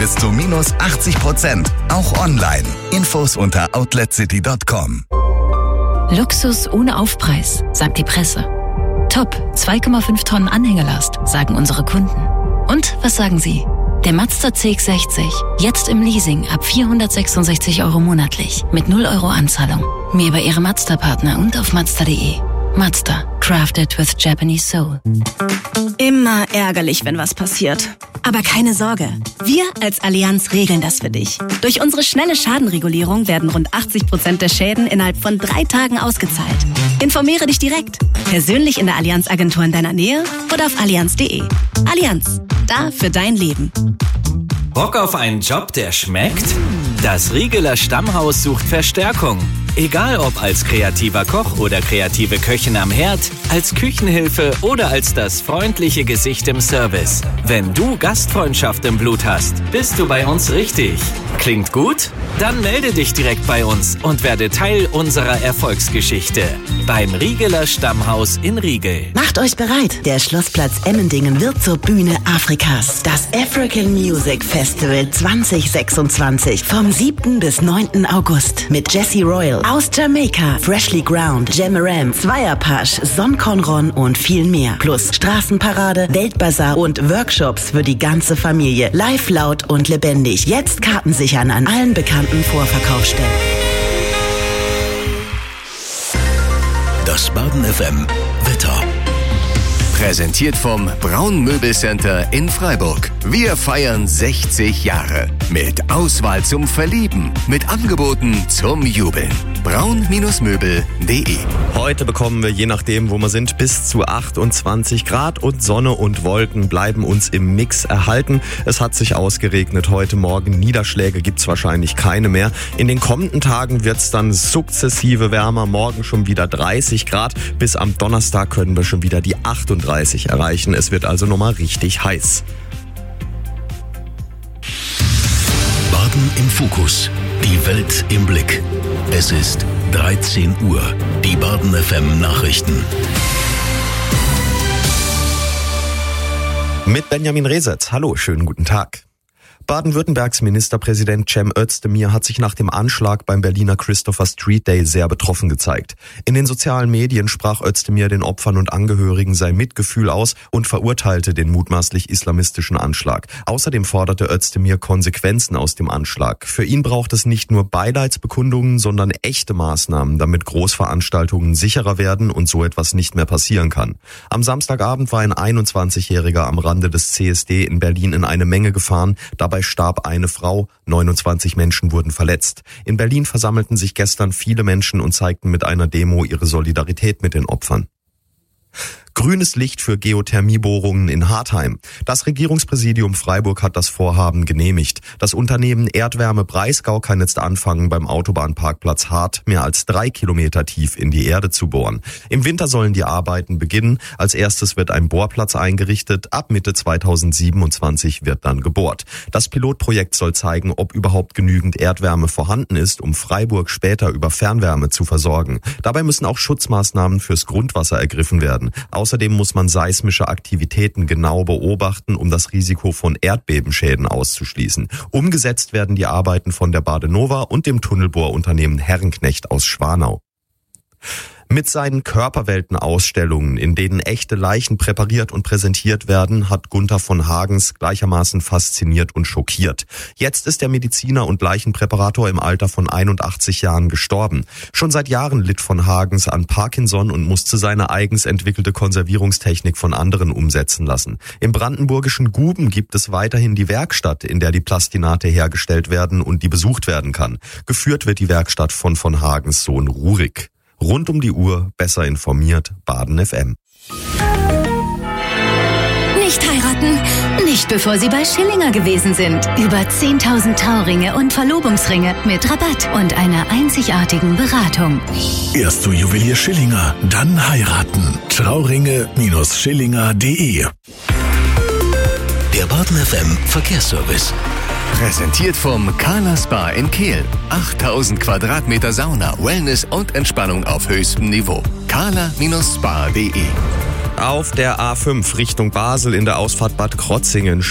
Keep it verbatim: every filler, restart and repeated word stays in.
bis zu minus achtzig Prozent. Auch online. Infos unter outletcity punkt com. Luxus ohne Aufpreis, sagt die Presse. Top, zwei Komma fünf Tonnen Anhängelast, sagen unsere Kunden. Und was sagen Sie? Der Mazda C X sechzig, jetzt im Leasing ab vierhundertsechsundsechzig Euro monatlich, mit null Euro Anzahlung. Mehr über Ihre Mazda-Partner und auf mazda punkt de. Mazda, crafted with Japanese soul. Immer ärgerlich, wenn was passiert. Aber keine Sorge, wir als Allianz regeln das für dich. Durch unsere schnelle Schadenregulierung werden rund achtzig Prozent der Schäden innerhalb von drei Tagen ausgezahlt. Informiere dich direkt, persönlich in der Allianz-Agentur in deiner Nähe oder auf allianz punkt de. Allianz, da für dein Leben. Bock auf einen Job, der schmeckt? Das Riegeler Stammhaus sucht Verstärkung. Egal ob als kreativer Koch oder kreative Köchin am Herd, als Küchenhilfe oder als das freundliche Gesicht im Service. Wenn du Gastfreundschaft im Blut hast, bist du bei uns richtig. Klingt gut? Dann melde dich direkt bei uns und werde Teil unserer Erfolgsgeschichte. Beim Riegeler Stammhaus in Riegel. Macht euch bereit, der Schlossplatz Emmendingen wird zur Bühne Afrikas. Das African Music Festival zwanzig sechsundzwanzig vom siebten bis neunten August mit Jesse Royal aus Jamaika, Freshly Ground, Jamaram, Zweierpasch, Son Conron und viel mehr. Plus Straßenparade, Weltbazar und Workshops für die ganze Familie. Live, laut und lebendig. Jetzt Karten sichern an allen bekannten Vorverkaufsstellen. Das Baden F M Wetter. Präsentiert vom Braun Möbelcenter in Freiburg. Wir feiern sechzig Jahre. Mit Auswahl zum Verlieben. Mit Angeboten zum Jubeln. braun Möbel punkt de. Heute bekommen wir, je nachdem wo wir sind, bis zu achtundzwanzig Grad und Sonne und Wolken bleiben uns im Mix erhalten. Es hat sich ausgeregnet heute Morgen. Niederschläge gibt's wahrscheinlich keine mehr. In den kommenden Tagen wird's dann sukzessive wärmer. Morgen schon wieder dreißig Grad. Bis am Donnerstag können wir schon wieder die achtunddreißig erreichen. Es wird also nochmal richtig heiß. Baden im Fokus. Die Welt im Blick. Es ist dreizehn Uhr. Die Baden F M Nachrichten. Mit Benjamin Resetz. Hallo, schönen guten Tag. Baden-Württembergs Ministerpräsident Cem Özdemir hat sich nach dem Anschlag beim Berliner Christopher Street Day sehr betroffen gezeigt. In den sozialen Medien sprach Özdemir den Opfern und Angehörigen sein Mitgefühl aus und verurteilte den mutmaßlich islamistischen Anschlag. Außerdem forderte Özdemir Konsequenzen aus dem Anschlag. Für ihn braucht es nicht nur Beileidsbekundungen, sondern echte Maßnahmen, damit Großveranstaltungen sicherer werden und so etwas nicht mehr passieren kann. Am Samstagabend war ein einundzwanzigjähriger am Rande des C S D in Berlin in eine Menge gefahren. Dabei starb eine Frau, neunundzwanzig Menschen wurden verletzt. In Berlin versammelten sich gestern viele Menschen und zeigten mit einer Demo ihre Solidarität mit den Opfern. Grünes Licht für Geothermiebohrungen in Hartheim. Das Regierungspräsidium Freiburg hat das Vorhaben genehmigt. Das Unternehmen Erdwärme Breisgau kann jetzt anfangen, beim Autobahnparkplatz Hart mehr als drei Kilometer tief in die Erde zu bohren. Im Winter sollen die Arbeiten beginnen. Als erstes wird ein Bohrplatz eingerichtet. Ab Mitte zweitausendsiebenundzwanzig wird dann gebohrt. Das Pilotprojekt soll zeigen, ob überhaupt genügend Erdwärme vorhanden ist, um Freiburg später über Fernwärme zu versorgen. Dabei müssen auch Schutzmaßnahmen fürs Grundwasser ergriffen werden. Außerdem muss man seismische Aktivitäten genau beobachten, um das Risiko von Erdbebenschäden auszuschließen. Umgesetzt werden die Arbeiten von der Badenova und dem Tunnelbohrunternehmen Herrenknecht aus Schwanau. Mit seinen Körperwelten-Ausstellungen, in denen echte Leichen präpariert und präsentiert werden, hat Gunther von Hagens gleichermaßen fasziniert und schockiert. Jetzt ist der Mediziner und Leichenpräparator im Alter von einundachtzig Jahren gestorben. Schon seit Jahren litt von Hagens an Parkinson und musste seine eigens entwickelte Konservierungstechnik von anderen umsetzen lassen. Im brandenburgischen Guben gibt es weiterhin die Werkstatt, in der die Plastinate hergestellt werden und die besucht werden kann. Geführt wird die Werkstatt von von Hagens Sohn Rurik. Rund um die Uhr, besser informiert, Baden F M. Nicht heiraten, nicht bevor Sie bei Schillinger gewesen sind. Über zehntausend Trauringe und Verlobungsringe mit Rabatt und einer einzigartigen Beratung. Erst zu Juwelier Schillinger, dann heiraten. Trauringe Schillinger punkt de. Der Baden F M Verkehrsservice. Präsentiert vom Carla Spa in Kehl. achttausend Quadratmeter Sauna, Wellness und Entspannung auf höchstem Niveau. carla Spa punkt de. Auf der A fünf Richtung Basel in der Ausfahrt Bad Krotzingen